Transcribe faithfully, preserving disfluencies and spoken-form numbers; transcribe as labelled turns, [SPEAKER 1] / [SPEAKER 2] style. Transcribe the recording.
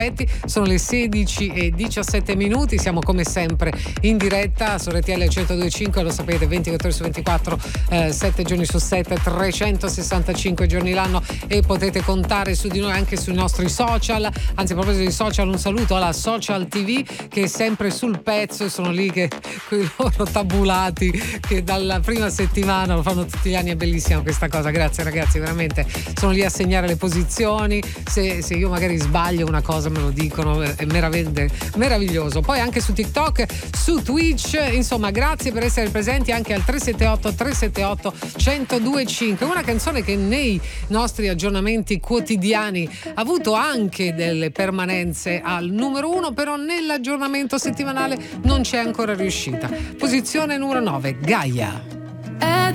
[SPEAKER 1] Sono le sedici e diciassette minuti, siamo come sempre in diretta su R T L centodue e cinque, lo sapete, ventiquattro ore su ventiquattro, eh, sette giorni su sette, trecentosessantacinque giorni l'anno, e potete contare su di noi anche sui nostri social. Anzi, a proposito di social, un saluto alla Social T V che è sempre sul pezzo, e sono lì che quei loro tabulati che dalla prima settimana lo fanno tutti gli anni, è bellissima questa cosa. Grazie ragazzi, veramente sono lì a segnare le posizioni, se, se io magari sbaglio una cosa me lo dicono, è meraviglioso. Poi anche su TikTok, su Twitch, insomma grazie per essere presenti anche al tre sette otto tre sette otto uno zero due cinque. Una canzone che nei nostri aggiornamenti quotidiani ha avuto anche delle permanenze al numero uno, però nell'aggiornamento settimanale non c'è ancora riuscita. Posizione numero nove, Gaia.